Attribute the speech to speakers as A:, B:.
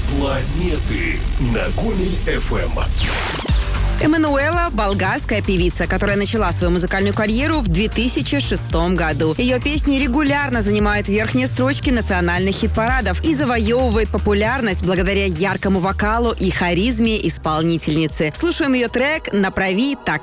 A: Планеты на Гомель-ФМ.
B: Эммануэла – болгарская певица, которая начала свою музыкальную карьеру в 2006 году. Ее песни регулярно занимают верхние строчки национальных хит-парадов и завоевывает популярность благодаря яркому вокалу и харизме исполнительницы. Слушаем ее трек «Направи так».